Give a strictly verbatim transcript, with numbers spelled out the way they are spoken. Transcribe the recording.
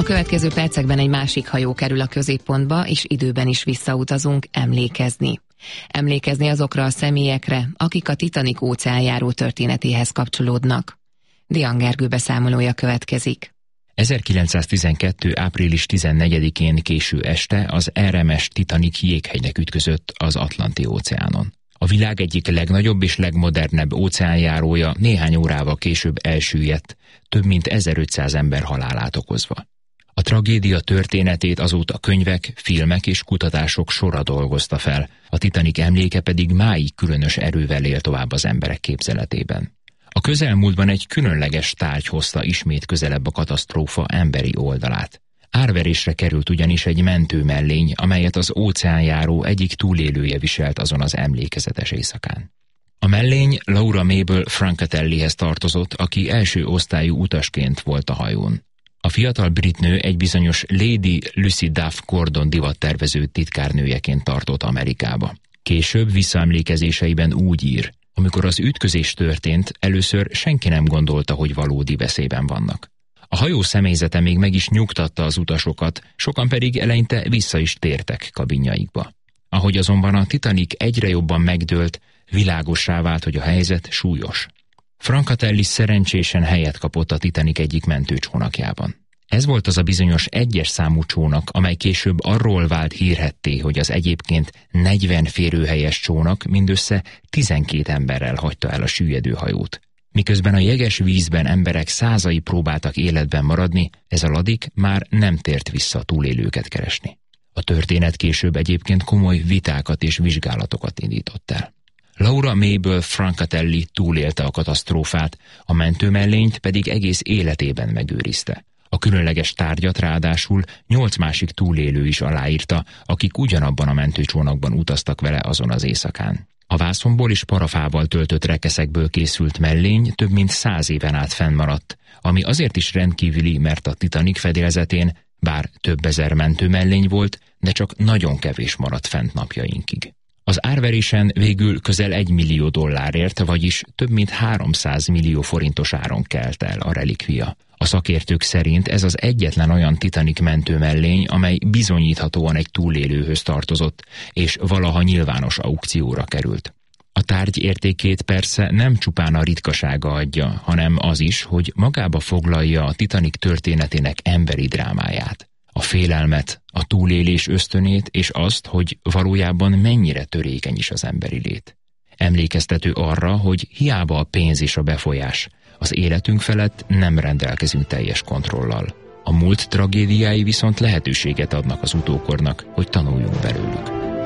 A következő percekben egy másik hajó kerül a középpontba, és időben is visszautazunk emlékezni. Emlékezni azokra a személyekre, akik a Titanic óceánjáró történetéhez kapcsolódnak. Dian Gergő beszámolója következik. ezerkilencszáztizenkettő. április tizennegyedikén késő este az er em es Titanic jéghegynek ütközött az Atlanti-óceánon. A világ egyik legnagyobb és legmodernebb óceánjárója néhány órával később elsüllyedt, több mint ezerötszáz ember halálát okozva. A tragédia történetét azóta könyvek, filmek és kutatások sora dolgozta fel, a Titanic emléke pedig máig különös erővel él tovább az emberek képzeletében. A közelmúltban egy különleges tárgy hozta ismét közelebb a katasztrófa emberi oldalát. Árverésre került ugyanis egy mentőmellény, amelyet az óceánjáró egyik túlélője viselt azon az emlékezetes éjszakán. A mellény Laura Mabel Francatellihez tartozott, aki első osztályú utasként volt a hajón. A fiatal brit nő egy bizonyos Lady Lucy Duff Gordon divattervező titkárnőjeként tartott Amerikába. Később visszaemlékezéseiben úgy ír: amikor az ütközés történt, először senki nem gondolta, hogy valódi veszélyben vannak. A hajó személyzete még meg is nyugtatta az utasokat, sokan pedig eleinte vissza is tértek kabinjaikba. Ahogy azonban a Titanic egyre jobban megdőlt, világossá vált, hogy a helyzet súlyos. Francatelli szerencsésen helyet kapott a Titanic egyik mentőcsónakjában. Ez volt az a bizonyos egyes számú csónak, amely később arról vált hírhedté, hogy az egyébként negyven férőhelyes csónak mindössze tizenkét emberrel hagyta el a süllyedő hajót. Miközben a jeges vízben emberek százai próbáltak életben maradni, ez a ladik már nem tért vissza a túlélőket keresni. A történet később egyébként komoly vitákat és vizsgálatokat indított el. Laura Mabel Francatelli túlélte a katasztrófát, a mentőmellényt pedig egész életében megőrizte. A különleges tárgyat ráadásul nyolc másik túlélő is aláírta, akik ugyanabban a mentőcsónakban utaztak vele azon az éjszakán. A vászonból és parafával töltött rekeszekből készült mellény több mint száz éven át fennmaradt, ami azért is rendkívüli, mert a Titanic fedélzetén bár több ezer mentőmellény volt, de csak nagyon kevés maradt fent napjainkig. Az árverésen végül közel egy millió dollárért, vagyis több mint háromszáz millió forintos áron kelt el a relikvia. A szakértők szerint ez az egyetlen olyan Titanic mentőmellény, amely bizonyíthatóan egy túlélőhöz tartozott, és valaha nyilvános aukcióra került. A tárgy értékét persze nem csupán a ritkasága adja, hanem az is, hogy magába foglalja a Titanic történetének emberi drámáját. A félelmet, a túlélés ösztönét és azt, hogy valójában mennyire törékeny is az emberi lét. Emlékeztető arra, hogy hiába a pénz és a befolyás, az életünk felett nem rendelkezünk teljes kontrollal. A múlt tragédiái viszont lehetőséget adnak az utókornak, hogy tanuljunk belőlük.